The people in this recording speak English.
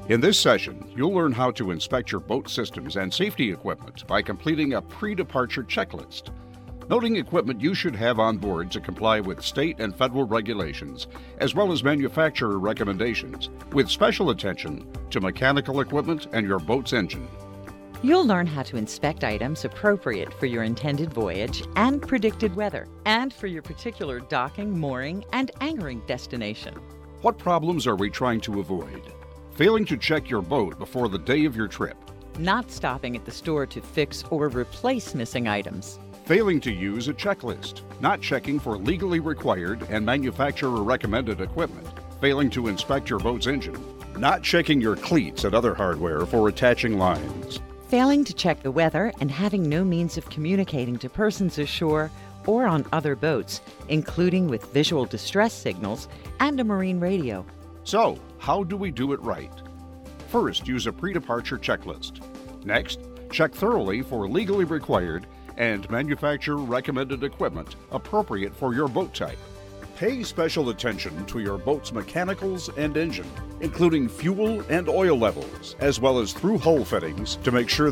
In this session, you'll learn how to inspect your boat systems and safety equipment by completing a pre-departure checklist. Noting equipment you should have on board to comply with state and federal regulations, as well as manufacturer recommendations, with special attention to mechanical equipment and your boat's engine. You'll learn how to inspect items appropriate for your intended voyage and predicted weather, and for your particular docking, mooring, and anchoring destination. What problems are we trying to avoid? Failing to check your boat before the day of your trip. Not stopping at the store to fix or replace missing items. Failing to use a checklist. Not checking for legally required and manufacturer recommended equipment. Failing to inspect your boat's engine. Not checking your cleats and other hardware for attaching lines. Failing to check the weather and having no means of communicating to persons ashore or on other boats, including with visual distress signals and a marine radio. So, how do we do it right? First, use a pre-departure checklist. Next, check thoroughly for legally required and manufacturer recommended equipment appropriate for your boat type. Pay special attention to your boat's mechanicals and engine, including fuel and oil levels, as well as through-hull fittings to make sure